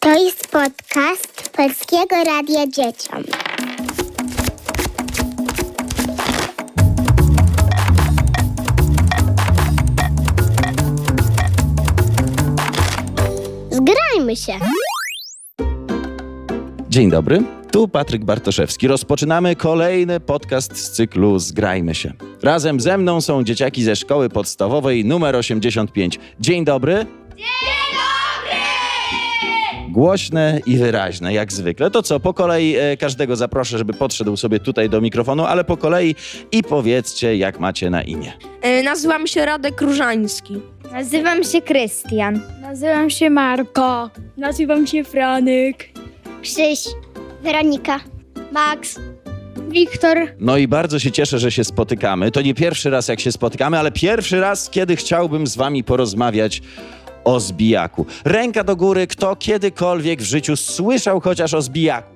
To jest podcast Polskiego Radia Dzieciom. Zgrajmy się! Dzień dobry, tu Patryk Bartoszewski. Rozpoczynamy kolejny podcast z cyklu Zgrajmy się. Razem ze mną są dzieciaki ze szkoły podstawowej numer 85. Dzień dobry. Głośne i wyraźne, jak zwykle. To co, po kolei każdego zaproszę, żeby podszedł sobie tutaj do mikrofonu, ale po kolei i powiedzcie, jak macie na imię. Nazywam się Radek Różański. Nazywam się Krystian. Nazywam się Marko. Nazywam się Franek. Krzyś, Weronika, Max, Wiktor. No i bardzo się cieszę, że się spotykamy. To nie pierwszy raz, jak się spotykamy, ale pierwszy raz, kiedy chciałbym z wami porozmawiać o zbijaku. Ręka do góry, kto kiedykolwiek w życiu słyszał chociaż o zbijaku?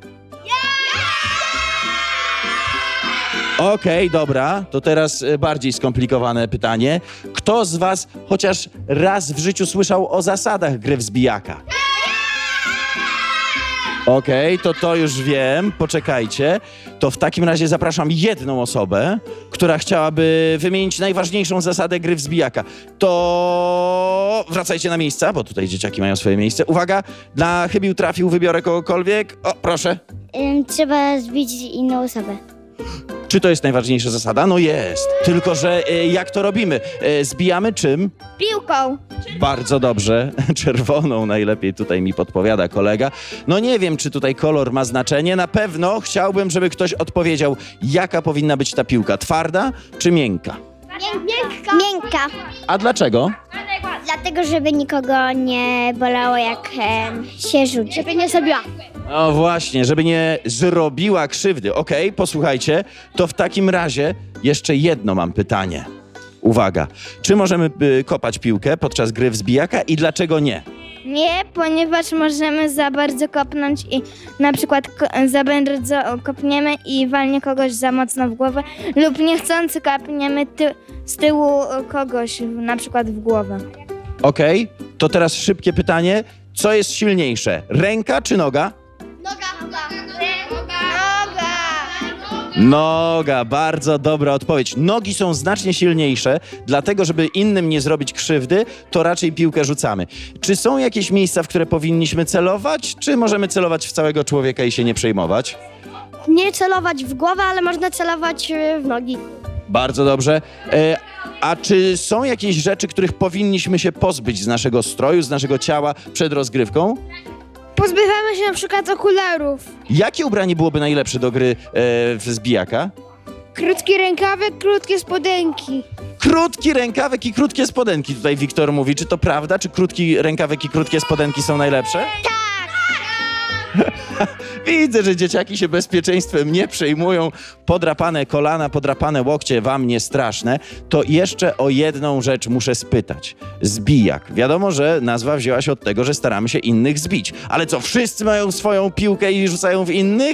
Okej, dobra, to teraz bardziej skomplikowane pytanie. Kto z was chociaż raz w życiu słyszał o zasadach gry w zbijaka? Okej, to już wiem, poczekajcie. To w takim razie zapraszam jedną osobę, która chciałaby wymienić najważniejszą zasadę gry w zbijaka. To wracajcie na miejsca, bo tutaj dzieciaki mają swoje miejsce. Uwaga, na chybił trafił, wybiorę kogokolwiek. O, proszę. Trzeba zbić inną osobę. Czy to jest najważniejsza zasada? No jest. Tylko że jak to robimy? Zbijamy czym? Piłką. Bardzo dobrze. Czerwoną najlepiej tutaj mi podpowiada kolega. No nie wiem, czy tutaj kolor ma znaczenie. Na pewno chciałbym, żeby ktoś odpowiedział, jaka powinna być ta piłka. Twarda czy miękka? Miękka. A dlaczego? Dlatego, żeby nikogo nie bolało, jak się rzuci. Żeby nie zabiła. No właśnie, żeby nie zrobiła krzywdy. Okej, posłuchajcie, to w takim razie jeszcze jedno mam pytanie. Uwaga, czy możemy kopać piłkę podczas gry w zbijaka i dlaczego nie? Nie, ponieważ możemy za bardzo kopnąć i na przykład za bardzo kopniemy i walnie kogoś za mocno w głowę lub niechcący kopniemy z tyłu kogoś na przykład w głowę. Okej, to teraz szybkie pytanie. Co jest silniejsze, ręka czy noga? Noga, bardzo dobra odpowiedź. Nogi są znacznie silniejsze, dlatego żeby innym nie zrobić krzywdy, to raczej piłkę rzucamy. Czy są jakieś miejsca, w które powinniśmy celować, czy możemy celować w całego człowieka i się nie przejmować? Nie celować w głowę, ale można celować w nogi. Bardzo dobrze. A czy są jakieś rzeczy, których powinniśmy się pozbyć z naszego stroju, z naszego ciała przed rozgrywką? Pozbywamy się na przykład okularów. Jakie ubranie byłoby najlepsze do gry w zbijaka? Krótki rękawek, krótkie spodenki. Krótki rękawek i krótkie spodenki, tutaj Wiktor mówi. Czy to prawda? Czy krótki rękawek i krótkie spodenki są najlepsze? Tak! Widzę, że dzieciaki się bezpieczeństwem nie przejmują. Podrapane kolana, podrapane łokcie wam nie straszne. To jeszcze o jedną rzecz muszę spytać. Zbijak. Wiadomo, że nazwa wzięła się od tego, że staramy się innych zbić. Ale co, wszyscy mają swoją piłkę i rzucają w innych?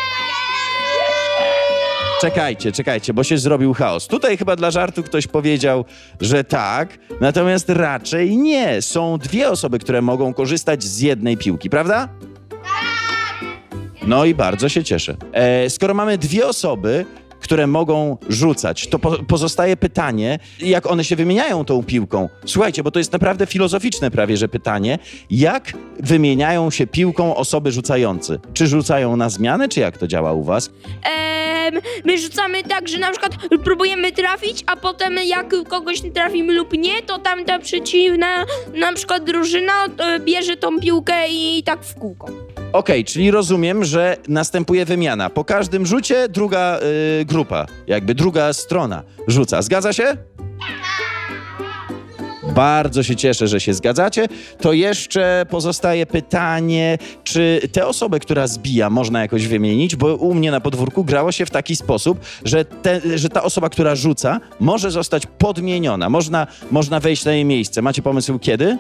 Czekajcie, bo się zrobił chaos. Tutaj chyba dla żartu ktoś powiedział, że tak, natomiast raczej nie. Są dwie osoby, które mogą korzystać z jednej piłki, prawda? No i bardzo się cieszę. Skoro mamy dwie osoby, które mogą rzucać, to pozostaje pytanie, jak one się wymieniają tą piłką. Słuchajcie, bo to jest naprawdę filozoficzne prawie, że pytanie. Jak wymieniają się piłką osoby rzucające? Czy rzucają na zmianę, czy jak to działa u was? My rzucamy tak, że na przykład próbujemy trafić, a potem jak kogoś trafimy lub nie, to tamta przeciwna, na przykład drużyna bierze tą piłkę i tak w kółko. Okej, czyli rozumiem, że następuje wymiana. Po każdym rzucie druga grupa, jakby druga strona rzuca. Zgadza się? Bardzo się cieszę, że się zgadzacie. To jeszcze pozostaje pytanie, czy tę osobę, która zbija, można jakoś wymienić, bo u mnie na podwórku grało się w taki sposób, że ta osoba, która rzuca, może zostać podmieniona. Można wejść na jej miejsce. Macie pomysł kiedy?